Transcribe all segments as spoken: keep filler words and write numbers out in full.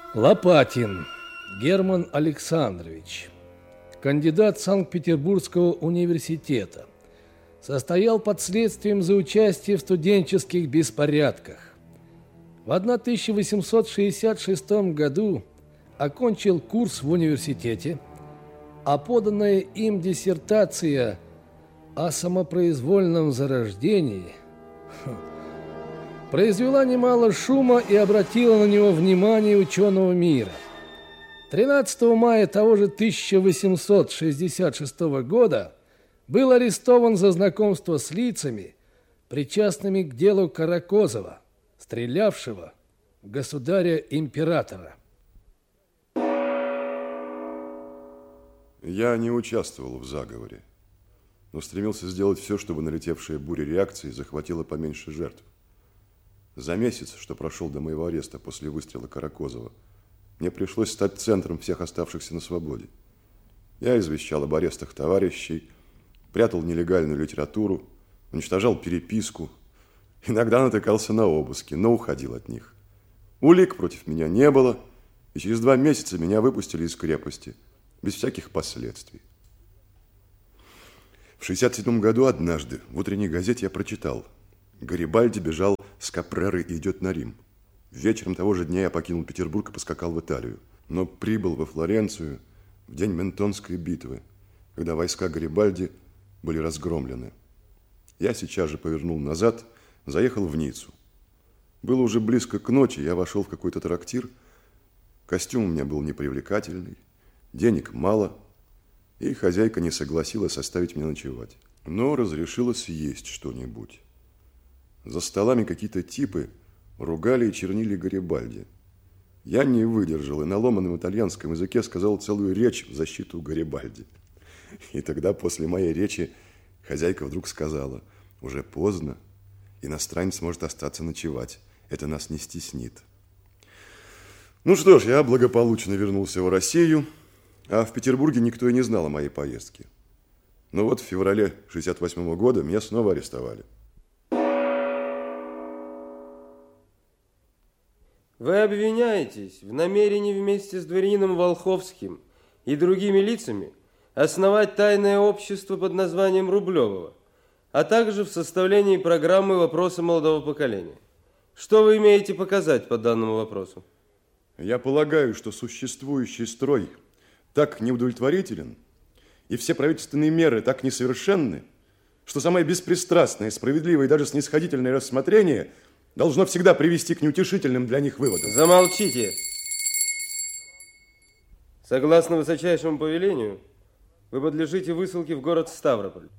Лопатин Герман Александрович, кандидат Санкт-Петербургского университета, состоял под следствием за участие в студенческих беспорядках. В тысяча восемьсот шестьдесят шестом году окончил курс в университете, а поданная им диссертация о самопроизвольном зарождении произвела немало шума и обратила на него внимание ученого мира. тринадцатого мая того же тысяча восемьсот шестьдесят шестого года был арестован за знакомство с лицами, причастными к делу Каракозова, стрелявшего в государя-императора. Я не участвовал в заговоре, но стремился сделать все, чтобы налетевшая буря реакции захватила поменьше жертв. За месяц, что прошел до моего ареста после выстрела Каракозова, мне пришлось стать центром всех оставшихся на свободе. Я извещал об арестах товарищей, прятал нелегальную литературу, уничтожал переписку, иногда натыкался на обыски, но уходил от них. Улик против меня не было, и через два месяца меня выпустили из крепости, без всяких последствий. В шестьдесят седьмом году однажды в утренней газете я прочитал: Гарибальди бежал с Капреры и идет на Рим. Вечером того же дня я покинул Петербург и поскакал в Италию, но прибыл во Флоренцию в день Ментонской битвы, когда войска Гарибальди были разгромлены. Я сейчас же повернул назад, заехал в Ниццу. Было уже близко к ночи, я вошел в какой-то трактир. Костюм у меня был непривлекательный, денег мало, и хозяйка не согласилась оставить меня ночевать, но разрешила съесть что-нибудь. За столами какие-то типы ругали и чернили Гарибальди. Я не выдержал и на ломаном итальянском языке сказал целую речь в защиту Гарибальди. И тогда после моей речи хозяйка вдруг сказала: уже поздно, иностранец может остаться ночевать, это нас не стеснит. Ну что ж, я благополучно вернулся в Россию, а в Петербурге никто и не знал о моей поездке. Но вот в феврале шестьдесят восьмого года меня снова арестовали. Вы обвиняетесь в намерении вместе с дворянином Волховским и другими лицами основать тайное общество под названием Рублевого, а также в составлении программы «Вопросы молодого поколения». Что вы имеете показать по данному вопросу? Я полагаю, что существующий строй так неудовлетворителен, и все правительственные меры так несовершенны, что самое беспристрастное, справедливое и даже снисходительное рассмотрение должно всегда привести к неутешительным для них выводам. Замолчите! Согласно высочайшему повелению, вы подлежите высылке в город Ставрополь.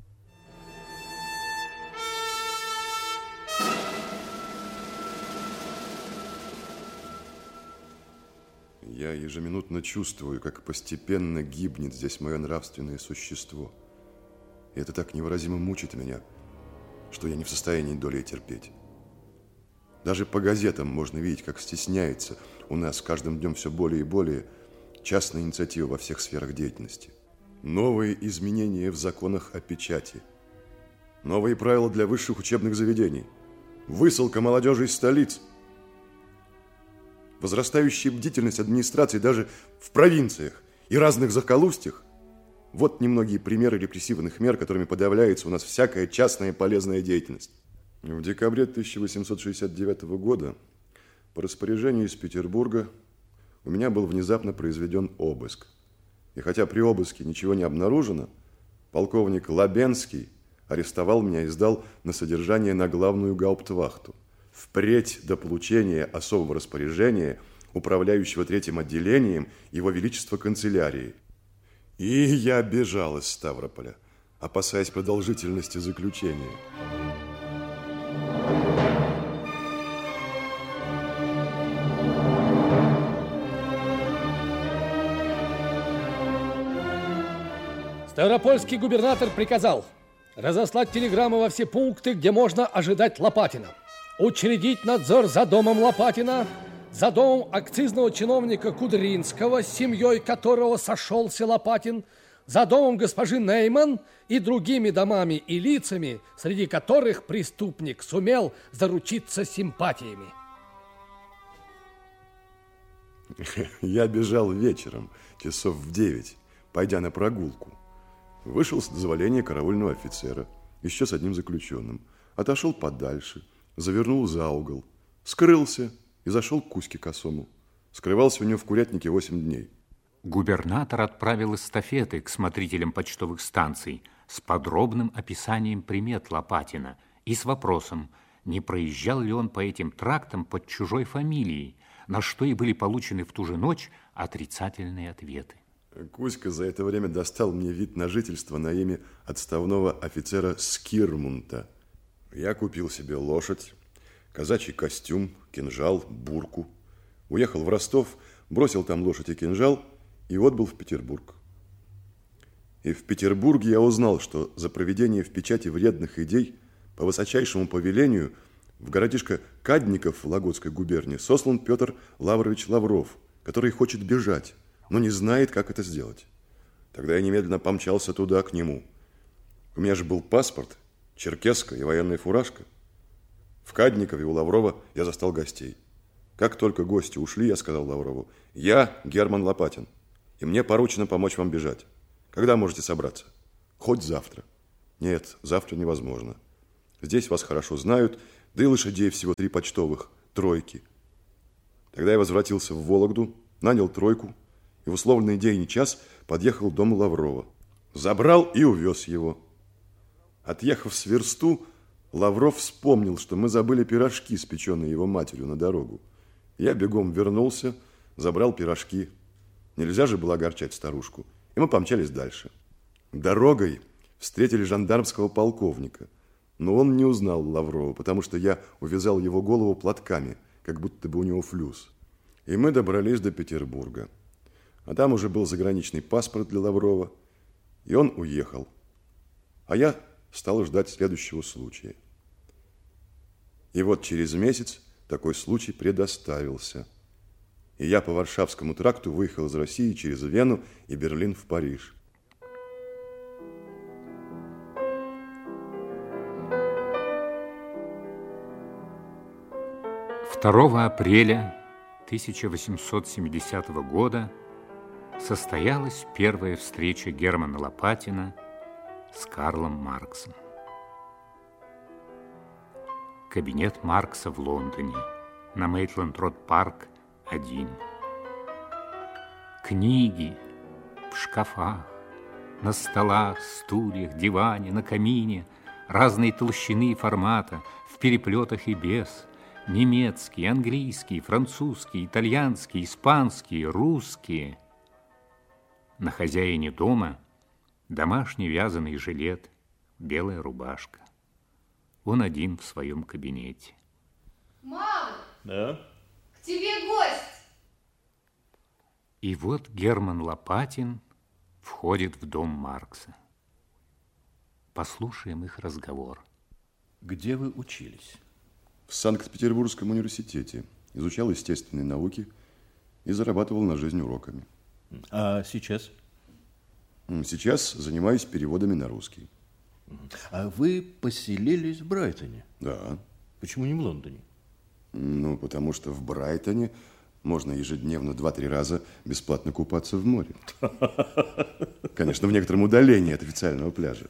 Я ежеминутно чувствую, как постепенно гибнет здесь мое нравственное существо. И это так невыразимо мучит меня, что я не в состоянии долей терпеть. Даже по газетам можно видеть, как стесняется у нас с каждым днем все более и более частная инициатива во всех сферах деятельности. Новые изменения в законах о печати, новые правила для высших учебных заведений, высылка молодежи из столиц, возрастающая бдительность администрации даже в провинциях и разных захолустьях. Вот немногие примеры репрессивных мер, которыми подавляется у нас всякая частная полезная деятельность. В декабре тысяча восемьсот шестьдесят девятого года по распоряжению из Петербурга у меня был внезапно произведен обыск. И хотя при обыске ничего не обнаружено, полковник Лабенский арестовал меня и сдал на содержание на главную гауптвахту. Впредь до получения особого распоряжения управляющего третьим отделением Его Величества канцелярии. И я бежал из Ставрополя, опасаясь продолжительности заключения. Ставропольский губернатор приказал разослать телеграммы во все пункты, где можно ожидать Лопатина, учредить надзор за домом Лопатина, за домом акцизного чиновника Кудринского, с семьей которого сошелся Лопатин, за домом госпожи Нейман и другими домами и лицами, среди которых преступник сумел заручиться симпатиями. Я бежал вечером, часов в девять, пойдя на прогулку. Вышел с дозволения караульного офицера, еще с одним заключенным. Отошел подальше, завернул за угол, скрылся и зашел к Кузьке Косому. Скрывался у него в курятнике восемь дней. Губернатор отправил эстафеты к смотрителям почтовых станций с подробным описанием примет Лопатина и с вопросом, не проезжал ли он по этим трактам под чужой фамилией, на что и были получены в ту же ночь отрицательные ответы. Кузька за это время достал мне вид на жительство на имя отставного офицера Скирмунта. Я купил себе лошадь, казачий костюм, кинжал, бурку. Уехал в Ростов, бросил там лошадь и кинжал и отбыл в Петербург. И в Петербурге я узнал, что за проведение в печати вредных идей по высочайшему повелению в городишко Кадников Вологодской губернии сослан Петр Лаврович Лавров, который хочет бежать, но не знает, как это сделать. Тогда я немедленно помчался туда, к нему. У меня же был паспорт, черкеска и военная фуражка. В Кадникове у Лаврова я застал гостей. Как только гости ушли, я сказал Лаврову: я Герман Лопатин, и мне поручено помочь вам бежать. Когда можете собраться? Хоть завтра. Нет, завтра невозможно. Здесь вас хорошо знают, да и лошадей всего три почтовых, тройки. Тогда я возвратился в Вологду, нанял тройку, и в условленный день и час подъехал к дому Лаврова. Забрал и увез его. Отъехав с версту, Лавров вспомнил, что мы забыли пирожки, спеченные его матерью, на дорогу. Я бегом вернулся, забрал пирожки. Нельзя же было огорчать старушку. И мы помчались дальше. Дорогой встретили жандармского полковника. Но он не узнал Лаврова, потому что я увязал его голову платками, как будто бы у него флюс. И мы добрались до Петербурга. А там уже был заграничный паспорт для Лаврова, и он уехал. А я стал ждать следующего случая. И вот через месяц такой случай предоставился. И я по Варшавскому тракту выехал из России через Вену и Берлин в Париж. второго апреля тысяча восемьсот семидесятого года состоялась первая встреча Германа Лопатина с Карлом Марксом. Кабинет Маркса в Лондоне, на Мейтленд-Род-Парк, один. Книги в шкафах, на столах, стульях, диване, на камине, разной толщины и формата, в переплетах и без. Немецкие, английские, французские, итальянские, испанские, русские. На хозяине дома домашний вязаный жилет, белая рубашка. Он один в своем кабинете. Мама! Да? К тебе гость! И вот Герман Лопатин входит в дом Маркса. Послушаем их разговор. Где вы учились? В Санкт-Петербургском университете. Изучал естественные науки и зарабатывал на жизнь уроками. А сейчас? Сейчас занимаюсь переводами на русский. А вы поселились в Брайтоне? Да. Почему не в Лондоне? Ну, потому что в Брайтоне можно ежедневно два-три раза бесплатно купаться в море. Конечно, в некотором удалении от официального пляжа.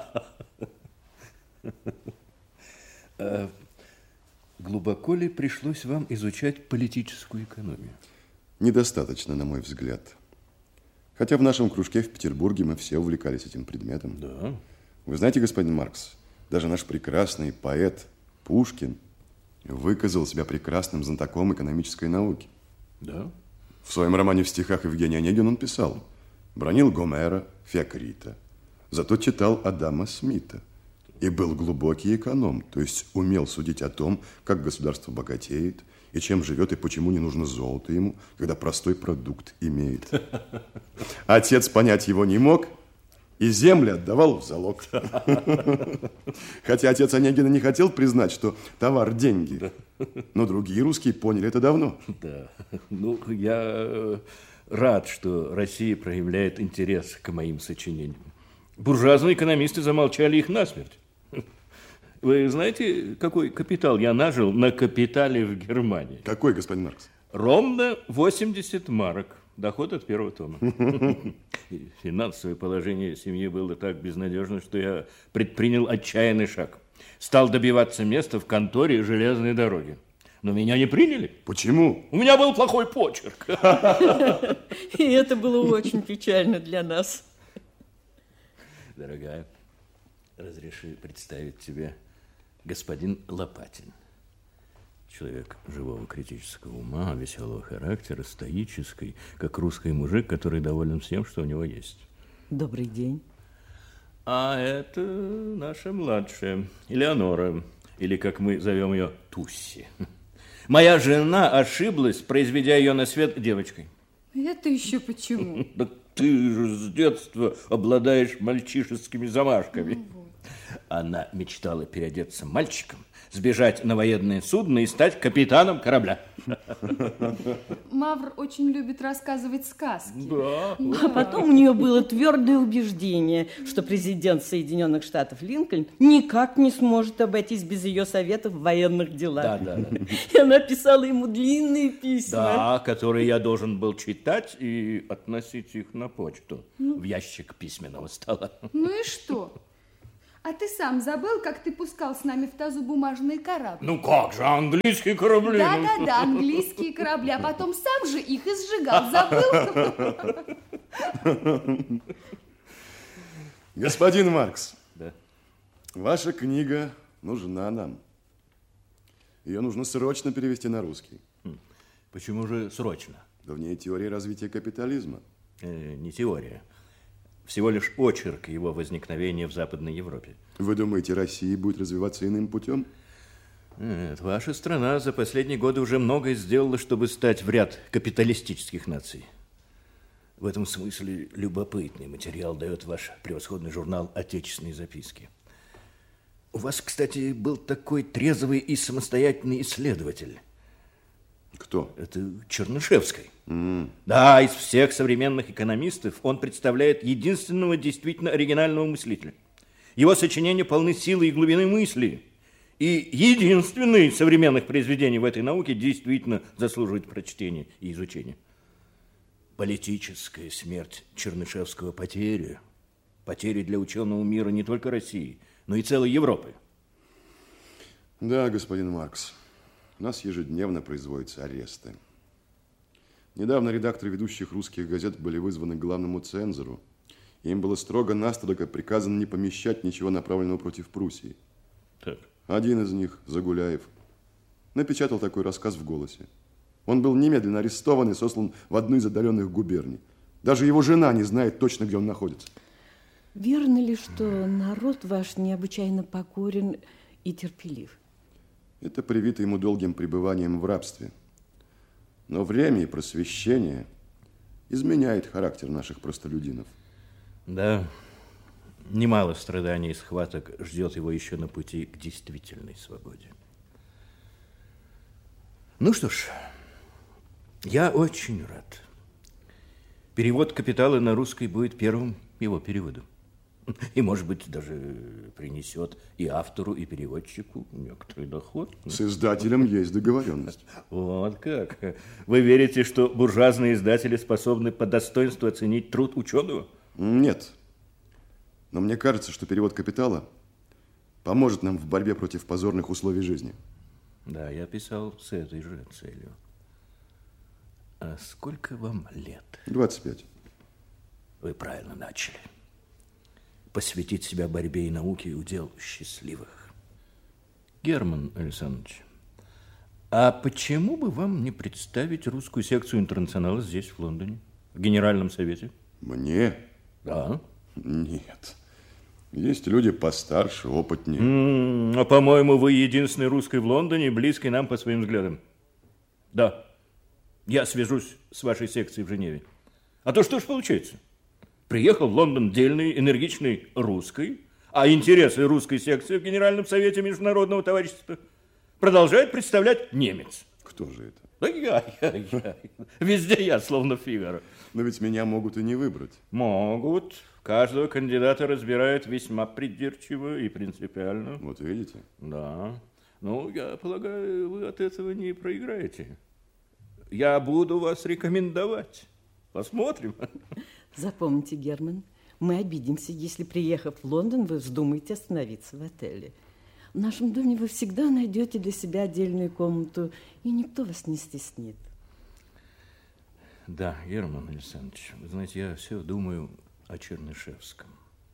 А глубоко ли пришлось вам изучать политическую экономию? Недостаточно, на мой взгляд. Хотя в нашем кружке в Петербурге мы все увлекались этим предметом. Да. Вы знаете, господин Маркс, даже наш прекрасный поэт Пушкин выказал себя прекрасным знатоком экономической науки. Да? В своем романе в стихах Евгений Онегин он писал: бранил Гомера, Феокрита, зато читал Адама Смита и был глубокий эконом, то есть умел судить о том, как государство богатеет, и чем живет, и почему не нужно золото ему, когда простой продукт имеет. Отец понять его не мог, и земли отдавал в залог. Хотя отец Онегина не хотел признать, что товар – деньги. Но другие русские поняли это давно. Да. Ну, я рад, что Россия проявляет интерес к моим сочинениям. Буржуазные экономисты замолчали их насмерть. Вы знаете, какой капитал я нажил на капитале в Германии? Какой, господин Маркс? Ровно восемьдесят марок. Доход от первого тома. Финансовое положение семьи было так безнадежно, что я предпринял отчаянный шаг. Стал добиваться места в конторе железной дороги. Но меня не приняли. Почему? У меня был плохой почерк. И это было очень печально для нас. Дорогая, разреши представить тебе господин Лопатин. Человек живого критического ума, веселого характера, стоический, как русский мужик, который доволен всем, что у него есть. Добрый день. А это наша младшая, Элеонора, или, как мы зовем ее, Тусси. Моя жена ошиблась, произведя ее на свет девочкой. Это еще почему? Да ты же с детства обладаешь мальчишескими замашками. Ну вот. Она мечтала переодеться мальчиком, сбежать на военное судно и стать капитаном корабля. Мавр очень любит рассказывать сказки. Да. А потом у нее было твердое убеждение, что президент Соединенных Штатов Линкольн никак не сможет обойтись без ее советов в военных делах. Да, да, да. И она писала ему длинные письма. Да, которые я должен был читать и относить их на почту, в ящик письменного стола. Ну и что? А ты сам забыл, как ты пускал с нами в тазу бумажные корабли? Ну как же, английские корабли? Да-да-да, английские корабли, а потом сам же их и сжигал. Забыл? Господин Маркс, Да. ваша книга нужна нам. Ее нужно срочно перевести на русский. Почему же срочно? Да в ней теория развития капитализма. Э, не теория. Всего лишь очерк его возникновения в Западной Европе. Вы думаете, Россия будет развиваться иным путем? Нет, ваша страна за последние годы уже многое сделала, чтобы стать в ряд капиталистических наций. В этом смысле любопытный материал дает ваш превосходный журнал «Отечественные записки». У вас, кстати, был такой трезвый и самостоятельный исследователь. Кто? Это Чернышевский. Mm. Да, из всех современных экономистов он представляет единственного действительно оригинального мыслителя. Его сочинения полны силы и глубины мысли. И единственный из современных произведений в этой науке действительно заслуживает прочтения и изучения. Политическая смерть Чернышевского потеря. Потеря для ученого мира не только России, но и целой Европы. Да, господин Маркс. У нас ежедневно производятся аресты. Недавно редакторы ведущих русских газет были вызваны к главному цензору. Им было строго-настрого приказано не помещать ничего направленного против Пруссии. Так. Один из них, Загуляев, напечатал такой рассказ в «Голосе». Он был немедленно арестован и сослан в одну из отдаленных губерний. Даже его жена не знает точно, где он находится. Верно ли, что народ ваш необычайно покорен и терпелив? Это привито ему долгим пребыванием в рабстве. Но время и просвещение изменяет характер наших простолюдинов. Да, немало страданий и схваток ждет его еще на пути к действительной свободе. Ну что ж, я очень рад. Перевод «Капитала» на русский будет первым его переводом. И, может быть, даже принесет и автору, и переводчику некоторый доход. С издателем есть договоренность. Вот как. Вы верите, что буржуазные издатели способны по достоинству оценить труд ученого? Нет. Но мне кажется, что перевод «Капитала» поможет нам в борьбе против позорных условий жизни. Да, я писал с этой же целью. А сколько вам лет? двадцать пять. Вы правильно начали. Посвятить себя борьбе и науке – удел счастливых. Герман Александрович, а почему бы вам не представить русскую секцию «Интернационала» здесь, в Лондоне, в Генеральном совете? Мне? Да. Нет. Есть люди постарше, опытнее. М-м, а, по-моему, вы единственный русский в Лондоне, близкий нам по своим взглядам. Да. Я свяжусь с вашей секцией в Женеве. А то что ж получается? Приехал в Лондон дельный, энергичный русский, а интересы русской секции в Генеральном совете Международного товарищества продолжает представлять немец. Кто же это? Да я, я, я. Везде я, словно Фигаро. Но ведь меня могут и не выбрать. Могут. Каждого кандидата разбирают весьма придирчиво и принципиально. Вот видите? Да. Ну, я полагаю, вы от этого не проиграете. я буду вас рекомендовать. Посмотрим. Запомните, Герман, мы обидимся, если, приехав в Лондон, вы вздумаете остановиться в отеле. В нашем доме вы всегда найдете для себя отдельную комнату, и никто вас не стеснит. Да, Герман Александрович, вы знаете, я все думаю о Чернышевском.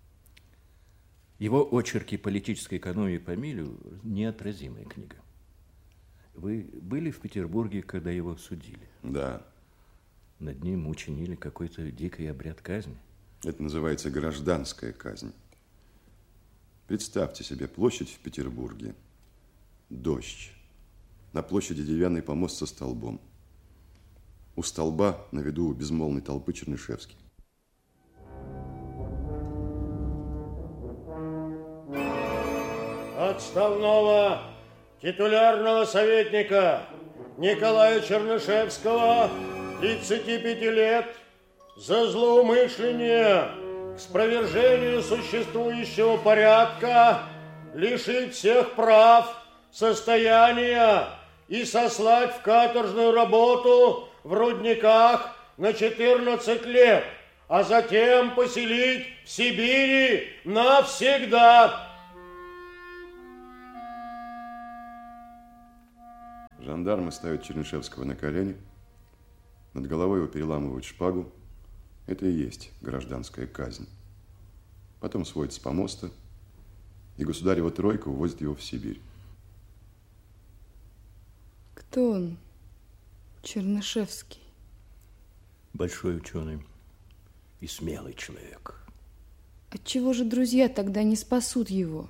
Его очерки политической экономии по Милю – неотразимая книга. Вы были в Петербурге, когда его судили? Да. Над ним учинили какой-то дикий обряд казни? Это называется гражданская казнь. Представьте себе площадь в Петербурге. Дождь. На площади деревянный помост со столбом. У столба на виду у безмолвной толпы Чернышевский. Отставного титулярного советника Николая Чернышевского, тридцати пяти лет, за злоумышление к спровержению существующего порядка лишить всех прав, состояния и сослать в каторжную работу в рудниках на четырнадцать лет, а затем поселить в Сибири навсегда. Жандармы ставят Чернышевского на колени, над головой его переламывают шпагу. Это и есть гражданская казнь. Потом сводят с помоста, и государева тройка увозит его в Сибирь. Кто он, Чернышевский? Большой ученый и смелый человек. Отчего же друзья тогда не спасут его?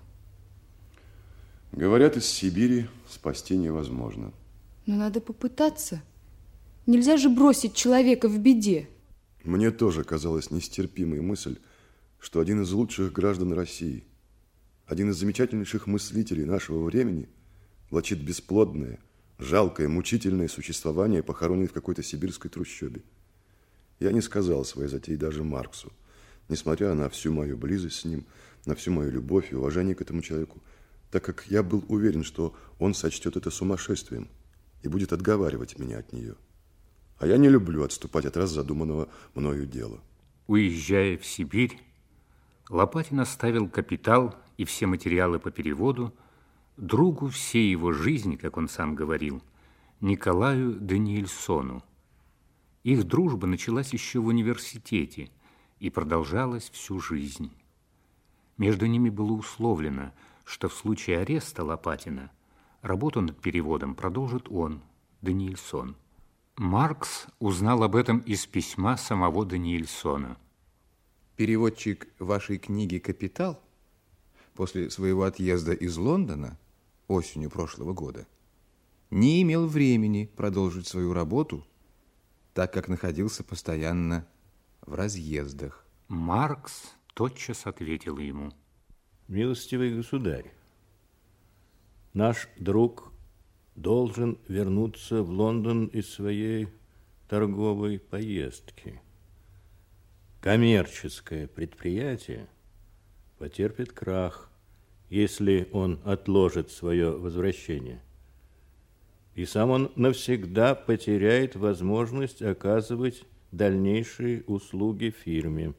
Говорят, из Сибири спасти невозможно. Но надо попытаться. Нельзя же бросить человека в беде. Мне тоже казалась нестерпимой мысль, что один из лучших граждан России, один из замечательнейших мыслителей нашего времени влачит бесплодное, жалкое, мучительное существование, похороненное в какой-то сибирской трущобе. Я не сказал своей затеи даже Марксу, несмотря на всю мою близость с ним, на всю мою любовь и уважение к этому человеку, так как я был уверен, что он сочтет это сумасшествием и будет отговаривать меня от нее. А я не люблю отступать от раз задуманного мною дела. Уезжая в Сибирь, Лопатин оставил капитал и все материалы по переводу другу всей его жизни, как он сам говорил, Николаю Даниэльсону. Их дружба началась еще в университете и продолжалась всю жизнь. Между ними было условлено, что в случае ареста Лопатина работу над переводом продолжит он, Даниэльсон. Маркс узнал об этом из письма самого Даниэльсона. Переводчик вашей книги «Капитал» после своего отъезда из Лондона осенью прошлого года не имел времени продолжить свою работу, так как находился постоянно в разъездах. Маркс тотчас ответил ему: Милостивый государь, наш друг должен вернуться в Лондон из своей торговой поездки. Коммерческое предприятие потерпит крах, если он отложит свое возвращение. И сам он навсегда потеряет возможность оказывать дальнейшие услуги фирме.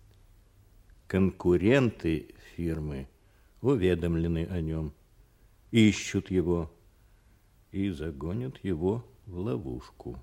Конкуренты фирмы уведомлены о нем, ищут его и загонят его в ловушку.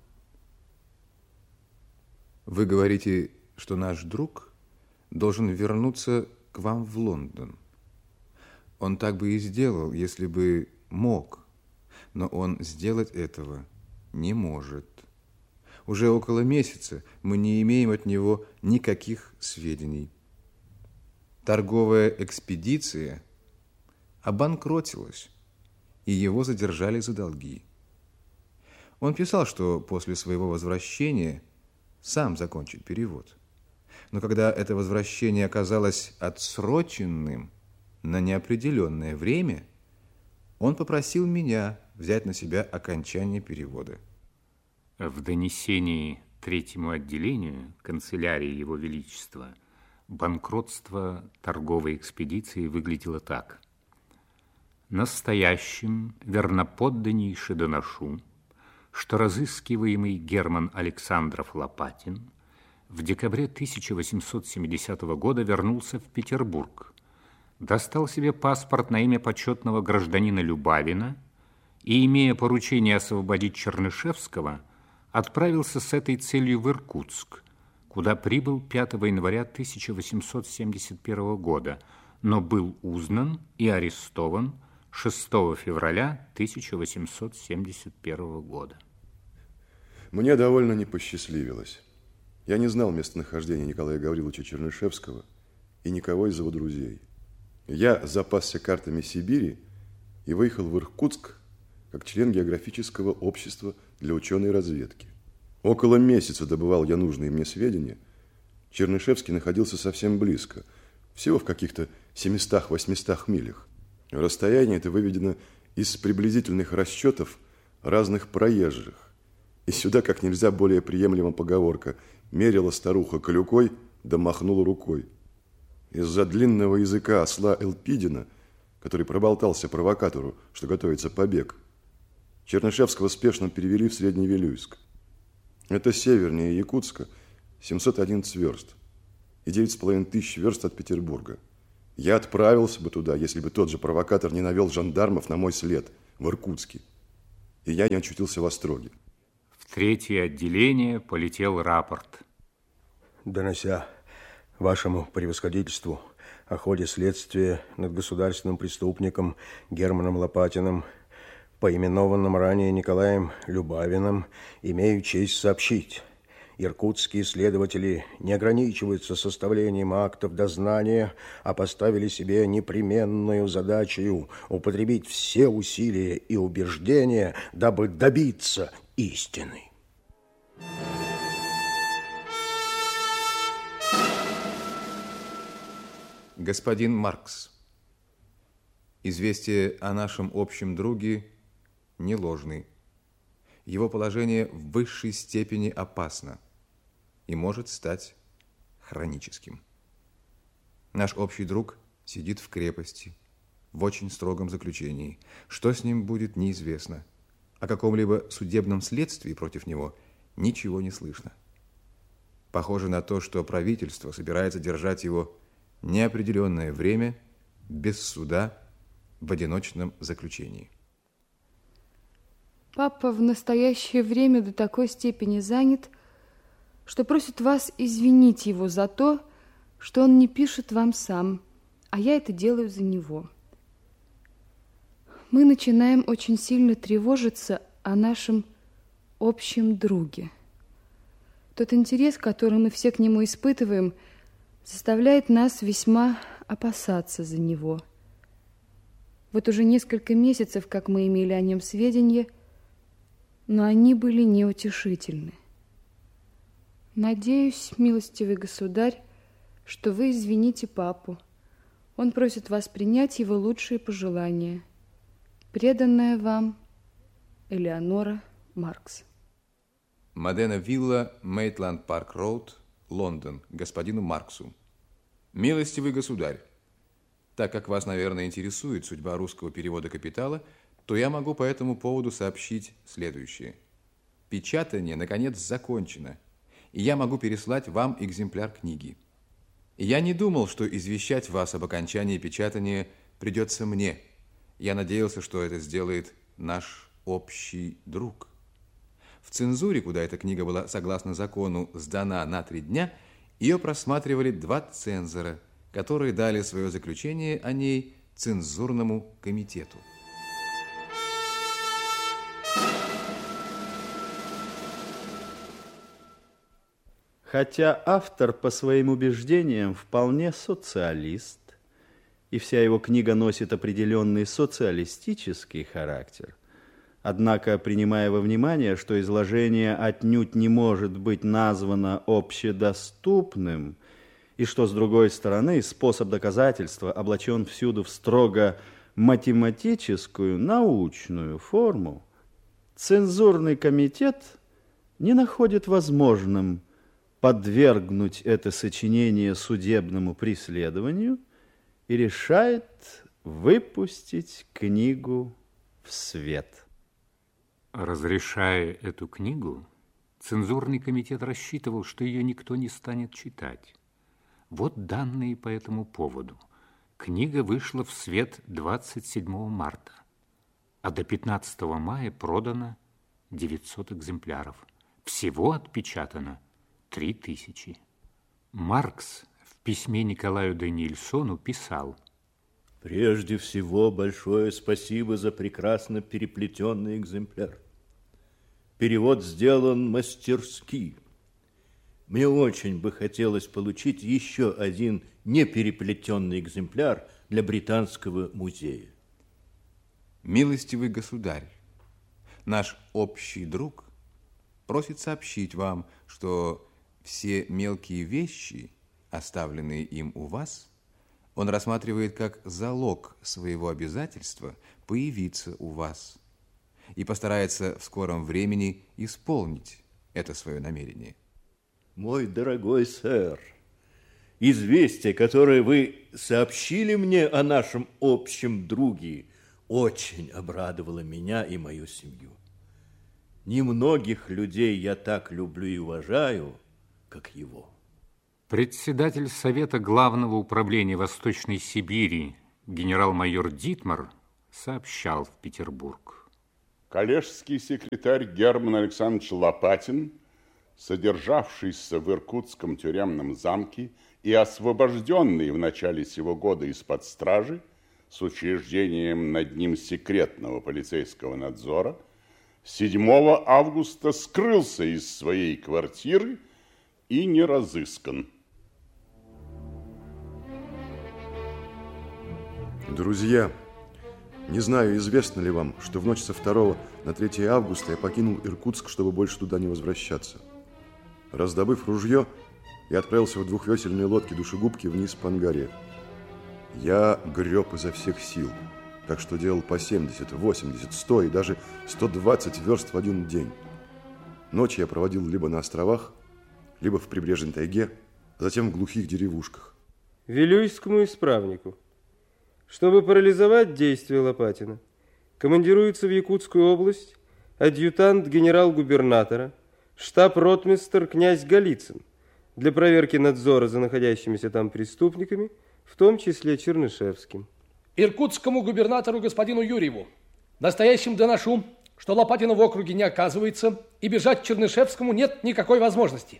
Вы говорите, что наш друг должен вернуться к вам в Лондон. Он так бы и сделал, если бы мог, но он сделать этого не может. Уже около месяца мы не имеем от него никаких сведений. Торговая экспедиция обанкротилась, и его задержали за долги. Он писал, что после своего возвращения сам закончит перевод. Но когда это возвращение оказалось отсроченным на неопределенное время, он попросил меня взять на себя окончание перевода. В донесении третьему отделению канцелярии Его Величества банкротство торговой экспедиции выглядело так. Настоящим верноподданнейше доношу, что разыскиваемый Герман Александров Лопатин в декабре тысяча восемьсот семидесятого года вернулся в Петербург, достал себе паспорт на имя почетного гражданина Любавина и, имея поручение освободить Чернышевского, отправился с этой целью в Иркутск, куда прибыл пятого января тысяча восемьсот семьдесят первого года, но был узнан и арестован шестого февраля тысяча восемьсот семьдесят первого года. Мне довольно не посчастливилось. Я не знал местонахождения Николая Гавриловича Чернышевского и никого из его друзей. Я запасся картами Сибири и выехал в Иркутск как член географического общества для ученой разведки. Около месяца добывал я нужные мне сведения. Чернышевский находился совсем близко, всего в каких-то семистах-восьмистах милях. Расстояние это выведено из приблизительных расчетов разных проезжих. И сюда как нельзя более приемлема поговорка: мерила старуха клюкой, да махнула рукой. Из-за длинного языка осла Элпидина, который проболтался провокатору, что готовится побег, Чернышевского спешно перевели в Средневилюйск. Это севернее Якутска, семьсот одиннадцать верст, и девять с половиной тысяч верст от Петербурга. Я отправился бы туда, если бы тот же провокатор не навел жандармов на мой след в Иркутске, и я не очутился в Остроге. В третье отделение полетел рапорт. Донося вашему превосходительству о ходе следствия над государственным преступником Германом Лопатиным, поименованным ранее Николаем Любавиным, имею честь сообщить: иркутские следователи не ограничиваются составлением актов дознания, а поставили себе непременную задачу употребить все усилия и убеждения, дабы добиться истины. Господин Маркс, известие о нашем общем друге не ложный. Его положение в высшей степени опасно и может стать хроническим. Наш общий друг сидит в крепости, в очень строгом заключении. Что с ним будет, неизвестно. О каком-либо судебном следствии против него ничего не слышно. Похоже на то, что правительство собирается держать его неопределенное время без суда в одиночном заключении. Папа в настоящее время до такой степени занят, что просит вас извинить его за то, что он не пишет вам сам, а я это делаю за него. Мы начинаем очень сильно тревожиться о нашем общем друге. Тот интерес, который мы все к нему испытываем, заставляет нас весьма опасаться за него. Вот уже несколько месяцев, как мы имели о нем сведения, но они были неутешительны. Надеюсь, милостивый государь, что вы извините папу. Он просит вас принять его лучшие пожелания. Преданная вам Элеонора Маркс. Модена Вилла, Мейтланд Парк Роуд, Лондон, господину Марксу. Милостивый государь, так как вас, наверное, интересует судьба русского перевода «Капитала», то я могу по этому поводу сообщить следующее. Печатание, наконец, закончено, и я могу переслать вам экземпляр книги. И я не думал, что извещать вас об окончании печатания придется мне. Я надеялся, что это сделает наш общий друг. В цензуре, куда эта книга была, согласно закону, сдана на три дня, ее просматривали два цензора, которые дали свое заключение о ней цензурному комитету. Хотя автор по своим убеждениям вполне социалист, и вся его книга носит определенный социалистический характер, однако, принимая во внимание, что изложение отнюдь не может быть названо общедоступным, и что, с другой стороны, способ доказательства облачен всюду в строго математическую, научную форму, цензурный комитет не находит возможным подвергнуть это сочинение судебному преследованию и решает выпустить книгу в свет. Разрешая эту книгу, цензурный комитет рассчитывал, что ее никто не станет читать. Вот данные по этому поводу. Книга вышла в свет двадцать седьмого марта, а до пятнадцатого мая продано девятьсот экземпляров. Всего отпечатано три тысячи. Маркс в письме Николаю де Нильсону писал: «Прежде всего, большое спасибо за прекрасно переплетенный экземпляр. Перевод сделан мастерски. Мне очень бы хотелось получить еще один непереплетенный экземпляр для Британского музея». Милостивый государь, наш общий друг просит сообщить вам, что все мелкие вещи, оставленные им у вас, он рассматривает как залог своего обязательства появиться у вас и постарается в скором времени исполнить это свое намерение. Мой дорогой сэр, известие, которое вы сообщили мне о нашем общем друге, очень обрадовало меня и мою семью. Немногих людей я так люблю и уважаю, как его. Председатель Совета Главного управления Восточной Сибири генерал-майор Дитмар сообщал в Петербург: коллежский секретарь Герман Александрович Лопатин, содержавшийся в Иркутском тюремном замке и освобожденный в начале сего года из-под стражи с учреждением над ним секретного полицейского надзора, седьмого августа скрылся из своей квартиры и не разыскан. Друзья, не знаю, известно ли вам, что в ночь со второго на третье августа я покинул Иркутск, чтобы больше туда не возвращаться. Раздобыв ружье, я отправился в двухвесельной лодке душегубки вниз по Ангаре. Я греб изо всех сил, так что делал по семьдесят, восемьдесят, сто и даже сто двадцать верст в один день. Ночь я проводил либо на островах, либо в прибрежной тайге, а затем в глухих деревушках. Вилюйскому исправнику. Чтобы парализовать действия Лопатина, командируется в Якутскую область адъютант генерал-губернатора, штаб-ротмистр князь Голицын для проверки надзора за находящимися там преступниками, в том числе Чернышевским. Иркутскому губернатору господину Юрьеву настоящим доношу, что Лопатина в округе не оказывается, и бежать к Чернышевскому нет никакой возможности.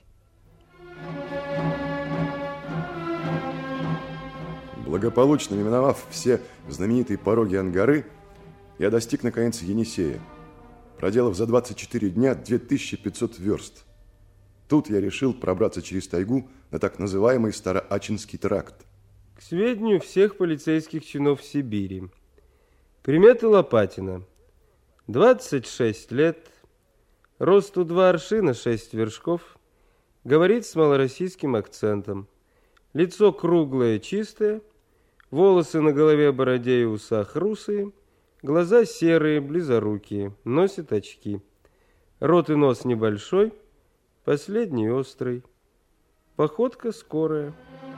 Благополучно миновав все знаменитые пороги Ангары, я достиг, наконец, Енисея, проделав за двадцать четыре дня две тысячи пятьсот верст. Тут я решил пробраться через тайгу на так называемый Староачинский тракт. К сведению всех полицейских чинов Сибири. Приметы Лопатина. двадцать шесть лет, росту два аршина, шесть вершков, говорит с малороссийским акцентом. Лицо круглое, чистое, волосы на голове, бороде и усах русые, глаза серые, близорукие, носит очки. Рот и нос небольшой, последний острый. Походка скорая.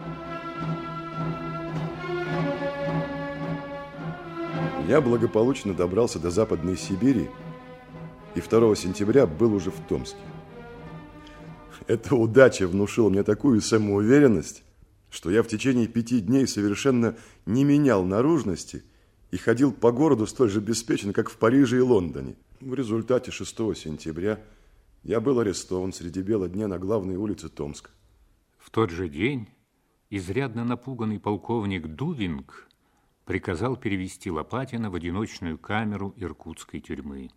Я благополучно добрался до Западной Сибири и второго сентября был уже в Томске. Эта удача внушила мне такую самоуверенность, что я в течение пяти дней совершенно не менял наружности и ходил по городу столь же беспечно, как в Париже и Лондоне. В результате шестого сентября я был арестован среди бела дня на главной улице Томска. В тот же день изрядно напуганный полковник Дувинг приказал перевести Лопатина в одиночную камеру иркутской тюрьмы.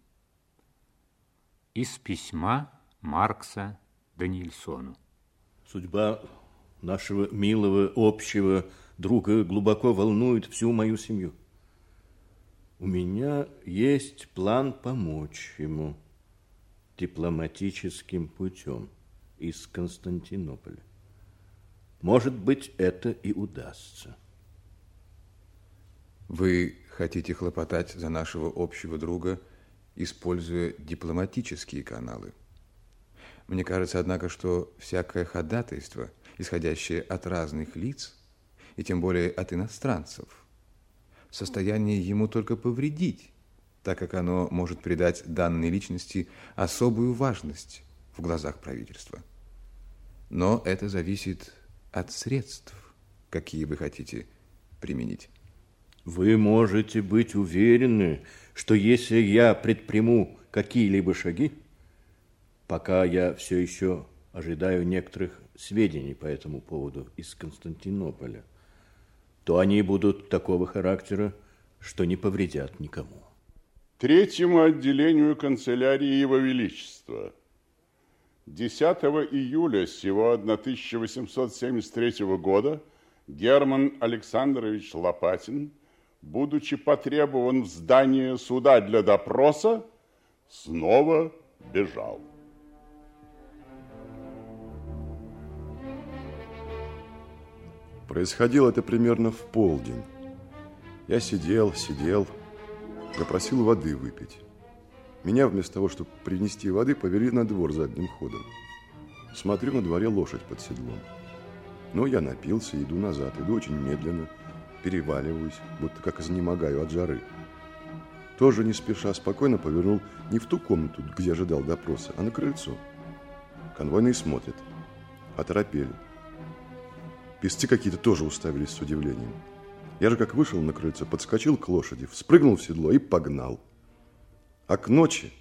Из письма Маркса де Нильсону. Судьба нашего милого общего друга глубоко волнует всю мою семью. У меня есть план помочь ему дипломатическим путем из Константинополя. Может быть, это и удастся. Вы хотите хлопотать за нашего общего друга, используя дипломатические каналы. Мне кажется, однако, что всякое ходатайство, исходящее от разных лиц, и тем более от иностранцев, в состоянии ему только повредить, так как оно может придать данной личности особую важность в глазах правительства. Но это зависит от средств, какие вы хотите применить. Вы можете быть уверены, что если я предприму какие-либо шаги, пока я все еще ожидаю некоторых сведений по этому поводу из Константинополя, то они будут такого характера, что не повредят никому. Третьему отделению канцелярии Его Величества. десятого июля сего тысяча восемьсот семьдесят третьего года Герман Александрович Лопатин, будучи потребован в здание суда для допроса, снова бежал. Происходило это примерно в полдень. Я сидел, сидел, запросил воды выпить. Меня вместо того, чтобы принести воды, повели на двор задним ходом. Смотрю, на дворе лошадь под седлом. Но я напился, иду назад, иду очень медленно, переваливаюсь, будто как изнемогаю от жары. Тоже не спеша, спокойно повернул не в ту комнату, где ожидал допроса, а на крыльцо. Конвойные смотрят, оторопели. Песцы какие-то тоже уставились с удивлением. Я же как вышел на крыльцо, подскочил к лошади, вспрыгнул в седло и погнал. А к ночи